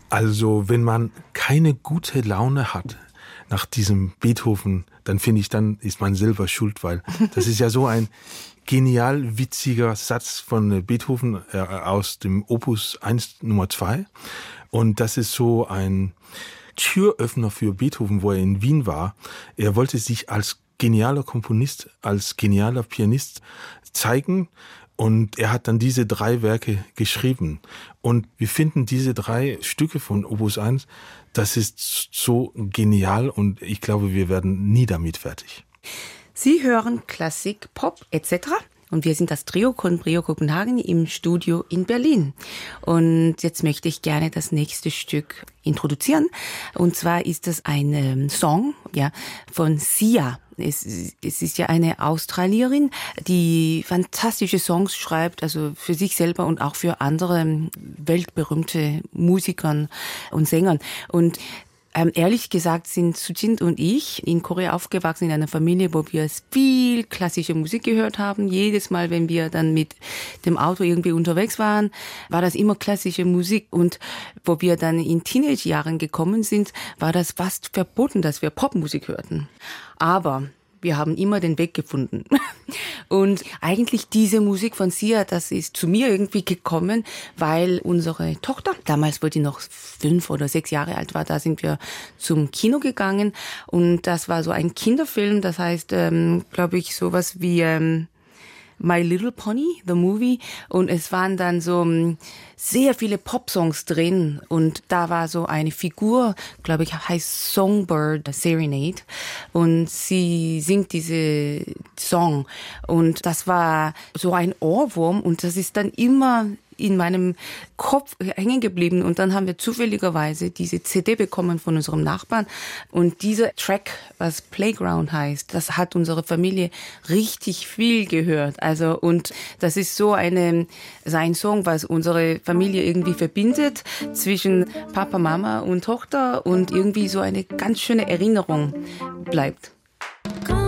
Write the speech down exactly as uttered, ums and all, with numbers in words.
Also wenn man keine gute Laune hat nach diesem Beethoven, dann finde ich, dann ist man selber schuld, weil das ist ja so ein genial witziger Satz von Beethoven äh, aus dem Opus eins Nummer zwei. Und das ist so ein Türöffner für Beethoven, wo er in Wien war. Er wollte sich als genialer Komponist, als genialer Pianist zeigen. Und er hat dann diese drei Werke geschrieben. Und wir finden diese drei Stücke von Opus eins, das ist so genial und ich glaube, wir werden nie damit fertig. Sie hören Klassik, Pop et cetera. Und wir sind das Trio Conbrio Kopenhagen im Studio in Berlin. Und jetzt möchte ich gerne das nächste Stück introduzieren. Und zwar ist das ein ähm, Song ja, von Sia. Es, es ist ja eine Australierin, die fantastische Songs schreibt, also für sich selber und auch für andere weltberühmte Musikern und Sängern. Und Ähm, ehrlich gesagt sind Sujin und ich in Korea aufgewachsen in einer Familie, wo wir viel klassische Musik gehört haben. Jedes Mal, wenn wir dann mit dem Auto irgendwie unterwegs waren, war das immer klassische Musik. Und wo wir dann in Teenage-Jahren gekommen sind, war das fast verboten, dass wir Popmusik hörten. Aber wir haben immer den Weg gefunden. Und eigentlich diese Musik von Sia, das ist zu mir irgendwie gekommen, weil unsere Tochter, damals, wo die noch fünf oder sechs Jahre alt war, da sind wir zum Kino gegangen. Und das war so ein Kinderfilm, das heißt, ähm, glaube ich, sowas wie ähm, My Little Pony, the movie. Und es waren dann so um, sehr viele Popsongs drin. Und da war so eine Figur, glaube ich, heißt Songbird Serenade. Und sie singt diese Song. Und das war so ein Ohrwurm. Und das ist dann immer in meinem Kopf hängen geblieben. Und dann haben wir zufälligerweise diese C D bekommen von unserem Nachbarn. Und dieser Track, was Playground heißt, das hat unsere Familie richtig viel gehört. Also, und das ist so eine, so ein Song, was unsere Familie irgendwie verbindet zwischen Papa, Mama und Tochter und irgendwie so eine ganz schöne Erinnerung bleibt.